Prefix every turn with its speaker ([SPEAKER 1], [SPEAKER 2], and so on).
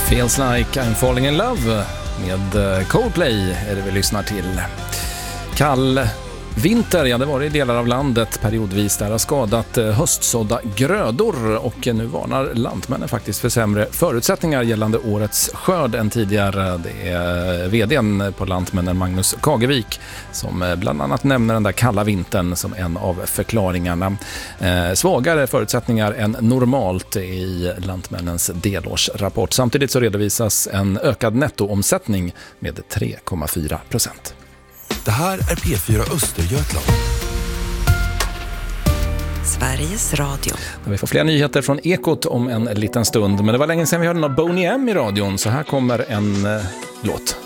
[SPEAKER 1] Feels like I'm falling in love med Coldplay är det vi lyssnar till. Kall vinter, ja det var i delar av landet periodvis där har skadat höstsådda grödor och nu varnar lantmännen faktiskt för sämre förutsättningar gällande årets skörd än tidigare. Det är vdn på Lantmännen Magnus Kagevik som bland annat nämner den där kalla vintern som en av förklaringarna. Svagare förutsättningar än normalt i Lantmännens delårsrapport. Samtidigt så redovisas en ökad nettoomsättning med 3,4%.
[SPEAKER 2] Det här är P4 Östergötland.
[SPEAKER 3] Sveriges Radio.
[SPEAKER 1] Vi får fler nyheter från Ekot om en liten stund. Men det var länge sedan vi hörde någon Boney M i radion. Så här kommer en låt.